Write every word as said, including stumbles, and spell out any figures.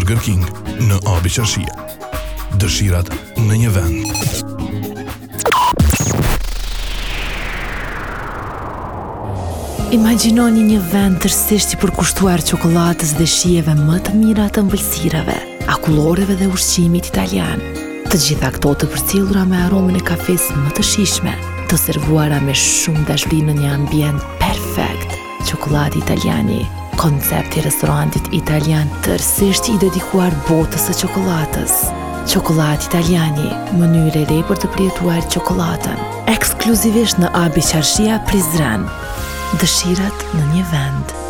Burger King në Abi Qarshia. Dëshirat në një vend. Imagjinoni një vend tërësisht i përkushtuar çokoladës dhe shijeve më të mira të ëmbëlsirave, akulloreve dhe ushqimit italian. Të gjitha këto të përcjellura me aromën e kafes më të shijshme, të servuara me shumë dashuri në një ambient perfekt. Çokoladë italiani, koncepti i restorantit italian tërësisht i dedikuar botës së çokoladës. Çokoladë italiani, mënyrë e re për të përjetuar çokoladën, ekskluzivisht në Abi Qarshia, Prizren. Dëshirat në një vend.